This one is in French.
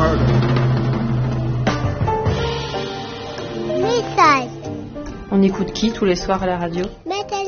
murder. Message. On écoute qui tous les soirs à la radio? Mettez